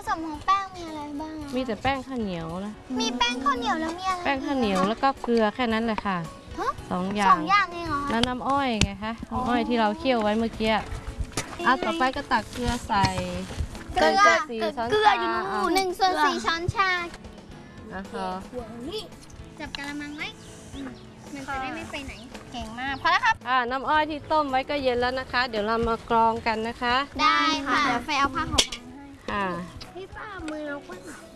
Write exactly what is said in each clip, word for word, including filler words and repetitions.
สมของแป้งมีอะไรบ้างมีแต่แป้งข้าวเหนียวนะมีแป้งข้าวเหนียวแล้วมีอะไรแป้งข้าวเหนียวแล้วก็เกลือแค่นั้นเลยค่ะสองอย่าสงองอย่างเองเหรอแล้วน้ำอ้อยไงคะน้ำอ้อยที่เราเคี่ยวไว้เมื่อกี้อ่ะต่อไปก็ตักเกลือใส่เกลือสี่ช้อนเกลืออยู่ชานู่นหนึ่งส่วนสี่ช้อนชานะคะจับกะละมังไว้มันจะได้ไม่ไปไหนเก่งมากพอแล้วครับอ่าน้ำอ้อยที่ต้มไว้ก็เย็นแล้วนะคะ เดี๋ยวเรามากรองกันนะคะได้ค่ะเดี๋ยวไฟเอาผ้าห่อให้ค่ะพี่ป้ามือเราก็หนาว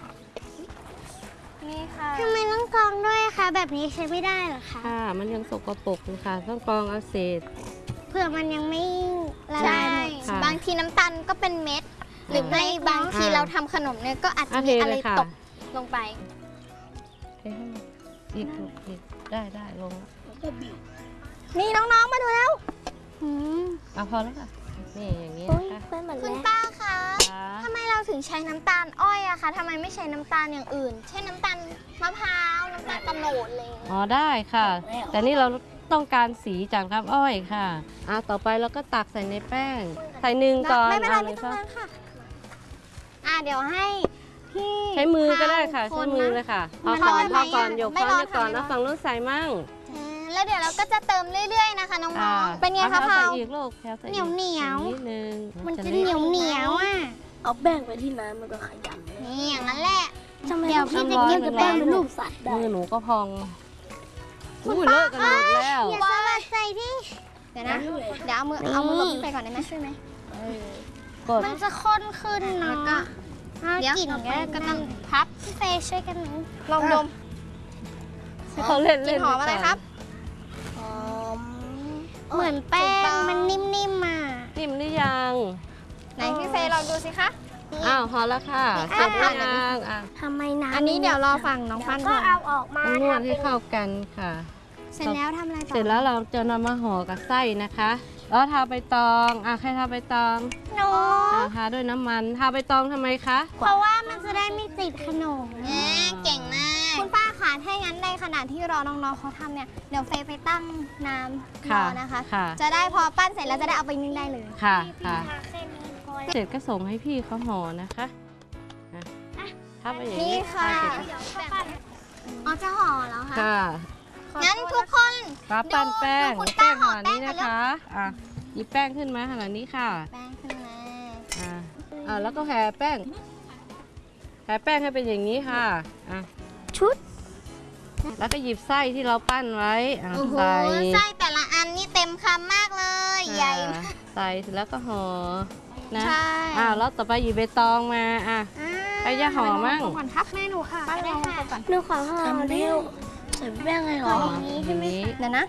นี่ค่ะทำไมต้องกรองด้วยคะแบบนี้ใช้ไม่ได้หรอคะค่ะมันยังสกปรกนะคะต้องกรองเอาเศษเผื่อมันยังไม่ละลายค่ะบางทีน้ำตาลก็เป็นเม็ด หรือไม่บางทีอ่าเราทำขนมเนี่ยก็อาจจะอ่ะมีเทอะไรเลยค่ะตกลงไปเทให้มันอีกลูกอีกได้ได้ลงแล้วนี่น้องๆมาดูแล้วเอาพอแล้วค่ะนี่อย่างนี้นะคะคุณป้าคะค่ะทำไมเราถึงใช้น้ำตาลอ้อยอะคะทำไมไม่ใช้น้ำตาลอย่างอื่น เช่นน้ำตาลมะพร้าวน้ำตาลตะโนดอะไรอย่างเงี้ยอ๋อได้ค่ะ แต่นี่เราต้องการสีจากน้ำอ้อยค่ะอ่ะต่อไปเราก็ตักใส่ในแป้ง ใส่หนึ่งก่อนไม่เป็นไรอาไม่ลยต้องค่ะล้างค่ะ อ่ะเดี๋ยวให้พี่ใช้มือก็ได้ค่ะคใช้นมือนะเลยค่ะพอมันก่อนร้อนพอก่อนไหมยกไม่ค้อนร้อนยกก่อนค่ะแล้วฝั่งนู้นใส่มั่งอ่าแล้วเดี๋ยวเราก็จะเติมเรื่อยๆนะคะน้อ่าองๆเป็นไงคะอพาใส่วอีกลูกแถวใส่อีกเหนียวเหนียวนิดนึงมันจะละเหนียวเหนียวอ่ะเอาแป้งไปที่น้ำมันก็ขยำเลยนี่อย่างนั้นแหละทำไมเดี๋ยวพี่จะน้ำร้อนกินมันแป้งร้อนเป็นรูปสัตว์มือหนูก็พองอุ้ยเลิกกันหมดแล้วอย่าสะบัดใส่ที่เดี๋ยวนะ เดี๋ยวเอามือเอามือลงไปก่อนได้ไหมช่วยไหมกดมันจะข้นขึ้นเนาะเดี๋ยวกลิ่นก็ก็ต้องพับพี่เฟย์ช่วยกันหนึ่งลองดมเขาเล่นกเล่ลิ่นนหอมอะไรครับหอมเหมือนแป้งมันนิ่มๆอ่ะนิ่มหรือยังไหนพี่เฟย์ลองดูสิคะอ้าวพอแล้วค่ะเสร็จหรือยังอ่ะทำไมน้ำอันนี้เดี๋ยวรอฝั่งน้องฟันก็ก่อนเอาออกมาต้องนวดให้เข้ากันค่ะเสร็จแล้วทำอะไรต่อเสร็จแล้วเราจะนำมาห่อกับไส้นะคะแล้วทาใบตองอ่ะใครทาใบตองหนูอ่ะทาด้วยน้ำมันทาใบตองทำไมคะเพราะว่ามันจะได้ไม่ติดขนมเก่งมาก คุณป้าคะถ้างั้นในขณะที่รอน้องๆเขาทำเนี่ย เดี๋ยวเฟย์ไปตั้งน้ำรอนะคะค่ะจะได้พอปั้นเสร็จแล้วจะได้เอาไปนึ่งได้เลยค่ะค่ะแค่นี้พอเสร็จก็ส่งให้พี่เขาห่อนะคะอ่ะทับไปอย่างนี่นี้ค่ะทับเสร็จอ๋อจะห่อแล้วค่ะค่ะงั้นทุกคนรับปั้นแป้งดูคุณแป้ป้าง ห่อขนาดแป้นี้งนะกันแล้วคะอ่ะหยิบแป้งขึ้นมาขนาดนี้ค่ะแป้งขึ้นมาอ่ะอ่ะแล้วก็แผ่แป้งแผ่แป้งให้เป็นอย่างนี้ค่ะอ่ะชุดแล้วก็หยิบไส้ที่เราปั้นไว้อ่ะโอ้โหใส่ไส้แต่ละอันนี่เต็มคำมากเลย ใหญ่มากใส่เสร็จแล้วก็ห่อนะใช่อ่ะแล้วต่อไปหยิบใบตองมาอ่ะ ไปย่าห่อมั่งก่อนทับแม่หนูค่ะไปค่ะก่อนหนูขอห่อเร็วใส่แป้งเลยเหรออย่างนี้ใช่ไหมเดี๋ยวนะ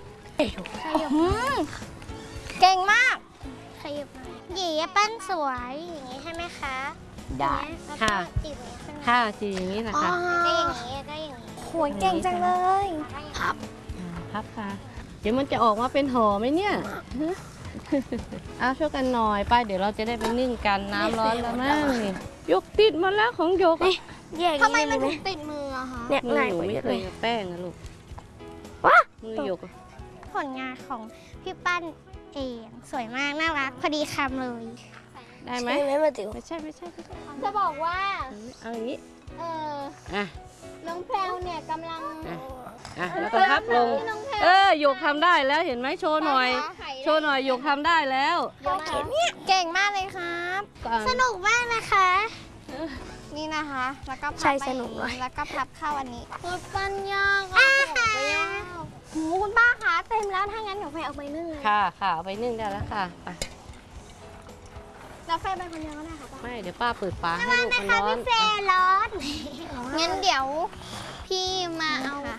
เก่งมากขยับมาหยีปั้นสวยอย่างนี้ใช่ไหมคะได้ค่ะจีบอย่างนี้ใช่ไหมค่ะจีอย่างนี้แหละค่ะก็อย่างนี้ก็อย่างนี้โหยเก่งจังเลยพับอ่าพับค่ะ เดี๋ยวมันจะออกมาเป็นห่อไหมเนี่ยเอาช่วยกันหน่อยไปเดี๋ยวเราจะได้ไปนึ่งกันน้ำร้อนแล้วมั้งยกติดมาแล้วของยกแยกทำไมมันไหมถึงติดมืออะคะเนี่ยมือง่ายหนูกว่าไม่เยอะเคเลย ยกับแป้งนะลูกว้ามือยกผลงานของพี่ปั้นเองสวยมากน่ารักพอดีคำเลยได้ไหมใช่ไหมมาติ๋วไม่ใช่ไม่ใช่ไม่ใช่จะบอกว่าเอาอย่างนี้เอออ่ะน้องแพรวเนี่ยกำลังอ่ะอ่ะแล้วก็พับลง เออหยกทำได้แล้วเห็นไหมโชว์หน่อย โชว์หน่อยหยกทำได้แล้วเก่งมากเลยครับก่อนสนุกมากนะคะ นี่นะคะ แล้วก็พับใช่ไปสนุกเลยแล้วก็พับเข้าอันนี้รถปั้นยากอ่ะโหคุณป้าคะเต็มแล้วถ้างั้นเดี๋ยวไฟเอาไปนึ่งเลยค่ะค่ะเอาไปนึ่งได้แล้วค่ะไปแล้วไฟไปคนเดียวก็ได้ค่ะป้าไม่เดี๋ยวป้าเปิดฝาให้ลูกมันร้อนพี่เฟย์ร้อนงั้นเดี๋ยวพี่มาเอาอ่ะ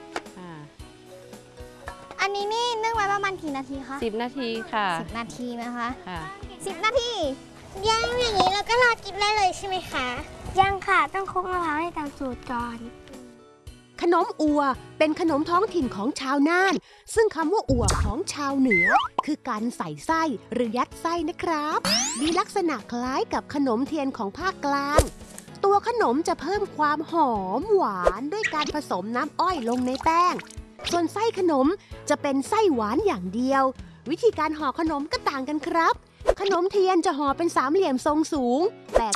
อันนี้นี่นึ่งไว้ประมาณกี่นาทีคะสิบนาทีค่ะสิบนาทีนะคะค่ะสิบนาทีย่างอย่างนี้แล้วก็รอกินได้เลยใช่ไหมคะย่างค่ะต้องคลุกมะพร้าวให้ตามสูตรก่อนขนมอัวเป็นขนมท้องถิ่นของชาวน่าน ซึ่งคำว่าอัวของชาวเหนือ คือการใส่ไส้หรือยัดไส้นะครับ มีลักษณะคล้ายกับขนมเทียนของภาคกลาง ตัวขนมจะเพิ่มความหอมหวานด้วยการผสมน้ำอ้อยลงในแป้ง ส่วนไส้ขนมจะเป็นไส้หวานอย่างเดียว วิธีการห่อขนมก็ต่างกันครับ ขนมเทียนจะห่อเป็นสามเหลี่ยมทรงสูง แต่